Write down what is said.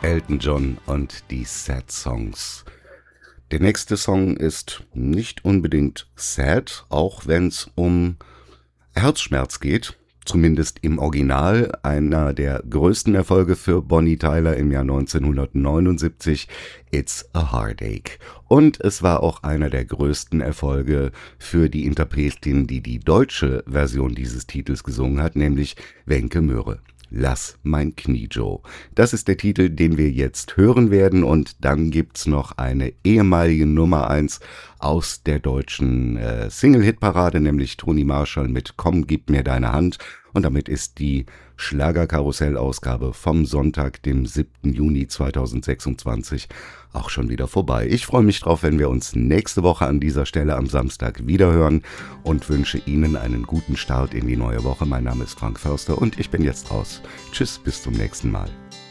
Elton John und die Sad Songs. Der nächste Song ist nicht unbedingt sad, auch wenn es um Herzschmerz geht. Zumindest im Original, einer der größten Erfolge für Bonnie Tyler im Jahr 1979, It's a Heartache. Und es war auch einer der größten Erfolge für die Interpretin, die die deutsche Version dieses Titels gesungen hat, nämlich Wenke Möhre. Lass mein Knie, Joe. Das ist der Titel, den wir jetzt hören werden, und dann gibt's noch eine ehemalige Nummer 1 aus der deutschen Single-Hit-Parade, nämlich Toni Marshall mit Komm, gib mir deine Hand. Und damit ist die Schlagerkarussell-Ausgabe vom Sonntag, dem 7. Juni 2026, auch schon wieder vorbei. Ich freue mich drauf, wenn wir uns nächste Woche an dieser Stelle am Samstag wiederhören und wünsche Ihnen einen guten Start in die neue Woche. Mein Name ist Frank Förster und ich bin jetzt raus. Tschüss, bis zum nächsten Mal.